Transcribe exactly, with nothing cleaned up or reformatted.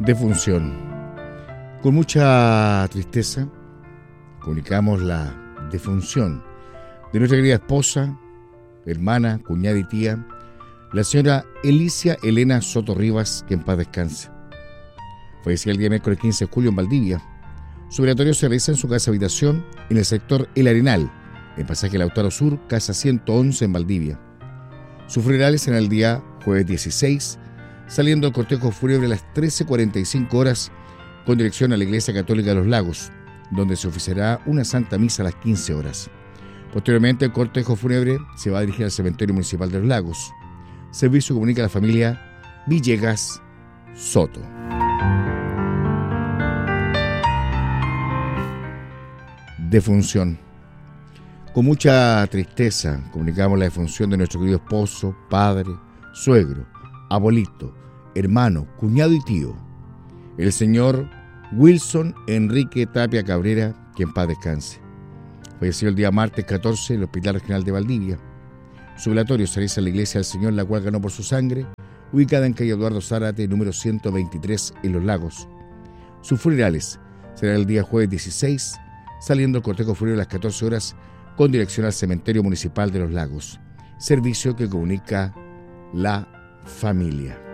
Defunción. Con mucha tristeza comunicamos la defunción de nuestra querida esposa, hermana, cuñada y tía, la señora Elicia Elena Soto Rivas, que en paz descanse. Falleció el día miércoles quince de julio en Valdivia. Su velatorio se realiza en su casa habitación en el sector El Arenal, en pasaje Lautaro Sur, casa ciento once en Valdivia. Sus funerales serán el día jueves dieciséis, saliendo el cortejo fúnebre a las trece cuarenta y cinco horas con dirección a la Iglesia Católica de Los Lagos, donde se oficiará una santa misa a las quince horas. Posteriormente, el cortejo fúnebre se va a dirigir al cementerio municipal de Los Lagos. Servicio comunica a la familia Villegas Soto. Defunción. Con mucha tristeza comunicamos la defunción de nuestro querido esposo, padre, suegro, abuelito, hermano, cuñado y tío, el señor Wilson Enrique Tapia Cabrera, que en paz descanse. Falleció el día martes catorce en el Hospital Regional de Valdivia. Su velatorio se realiza en la iglesia del Señor, la cual ganó por su sangre, ubicada en calle Eduardo Zárate, número ciento veintitrés, en Los Lagos. Sus funerales serán el día jueves dieciséis, saliendo el cortejo fúnebre a las catorce horas con dirección al cementerio municipal de Los Lagos. Servicio que comunica la familia.